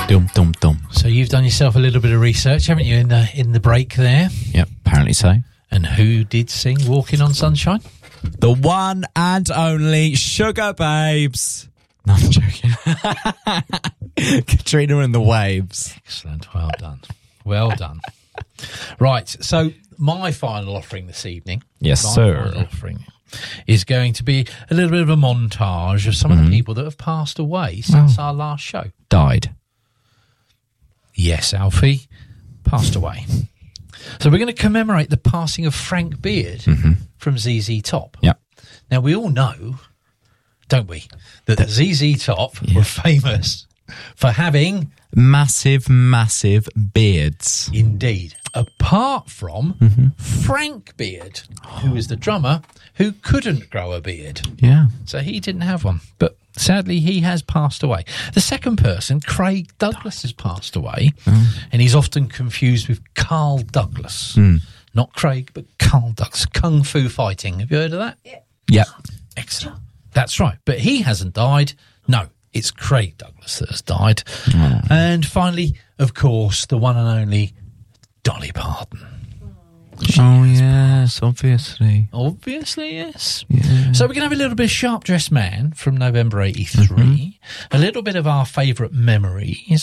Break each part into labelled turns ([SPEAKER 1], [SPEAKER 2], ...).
[SPEAKER 1] Dum, dum, dum.
[SPEAKER 2] So you've done yourself a little bit of research, haven't you, in the break there?
[SPEAKER 1] Yep, apparently so.
[SPEAKER 2] And who did sing Walking on Sunshine?
[SPEAKER 1] The one and only Sugar Babes. No, I'm joking. Katrina and the Waves.
[SPEAKER 2] Excellent. Well done. Well done. Right. So my final offering this evening.
[SPEAKER 1] Yes,
[SPEAKER 2] my
[SPEAKER 1] sir.
[SPEAKER 2] Final offering is going to be a little bit of a montage of some of the people that have passed away since our last show.
[SPEAKER 1] Died.
[SPEAKER 2] Yes, Alfie. Passed away. So we're going to commemorate the passing of Frank Beard from ZZ Top.
[SPEAKER 1] Yep.
[SPEAKER 2] Now, we all know, don't we, that the ZZ Top were famous for having...
[SPEAKER 1] Massive, massive beards.
[SPEAKER 2] Indeed. Apart from Frank Beard, who is the drummer, who couldn't grow a beard.
[SPEAKER 1] Yeah.
[SPEAKER 2] So he didn't have one. But sadly, he has passed away. The second person, Craig Douglas, has passed away. And he's often confused with Carl Douglas. Not Craig, but Carl Douglas. Kung Fu fighting. Have you heard of that?
[SPEAKER 1] Yep.
[SPEAKER 2] Excellent. That's right. But he hasn't died. No, it's Craig Douglas that has died. And finally, of course, the one and only Dolly Parton.
[SPEAKER 1] Oh, yes, obviously.
[SPEAKER 2] Obviously, yes.
[SPEAKER 1] Yeah.
[SPEAKER 2] So we're going to have a little bit of Sharp Dressed Man from November 83, a little bit of our favourite melodies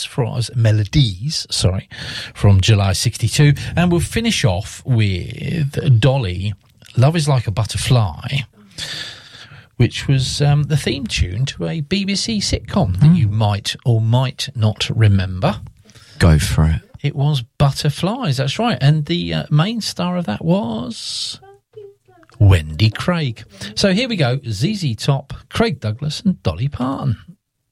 [SPEAKER 2] from July 62, and we'll finish off with Dolly, Love is Like a Butterfly, which was the theme tune to a BBC sitcom that you might or might not remember.
[SPEAKER 1] Go for it.
[SPEAKER 2] It was Butterflies, that's right. And the main star of that was Wendy Craig. So here we go, ZZ Top, Craig Douglas and Dolly Parton.